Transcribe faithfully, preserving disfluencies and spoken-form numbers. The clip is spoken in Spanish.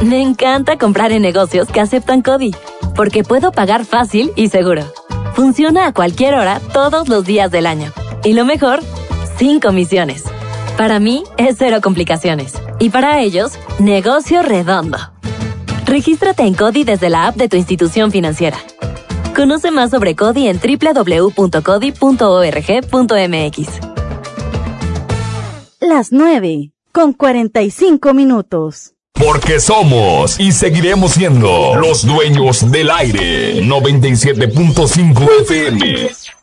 Me encanta comprar en negocios que aceptan CODI, porque puedo pagar fácil y seguro. Funciona a cualquier hora, todos los días del año. Y lo mejor, sin comisiones. Para mí, es cero complicaciones. Y para ellos, negocio redondo. Regístrate en CODI desde la app de tu institución financiera. Conoce más sobre CODI en doble u doble u doble u punto codi punto org punto m x. Las nueve, con cuarenta y cinco minutos. Porque somos y seguiremos siendo los dueños del aire. noventa y siete punto cinco F M.